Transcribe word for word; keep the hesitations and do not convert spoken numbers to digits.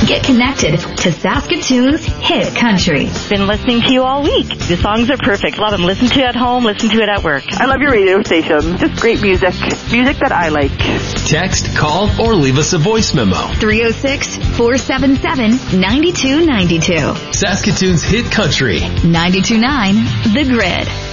Get connected to Saskatoon's hit country. Been listening to you all week. The songs are perfect. Love them. Listen to it at home. Listen to it at work. I love your radio station. Just great music. Music that I like. Text, call, or leave us a voice memo. three oh six, four seven seven, nine two nine two. Saskatoon's hit country. ninety-two point nine The Grid.